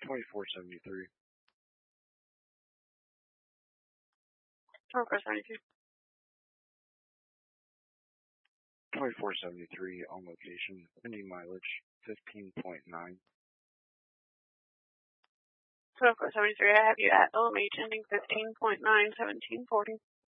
2473. 2472. 2473 on location. Pending mileage 15.9. 2473, I have you at LMH ending 15.9, 1740.